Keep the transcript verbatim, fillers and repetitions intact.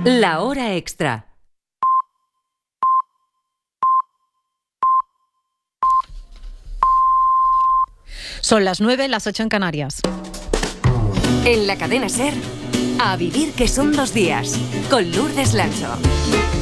La hora extra. Son las nueve, las ocho en Canarias. En la cadena SER, a vivir que son dos días, con Lourdes Lancho.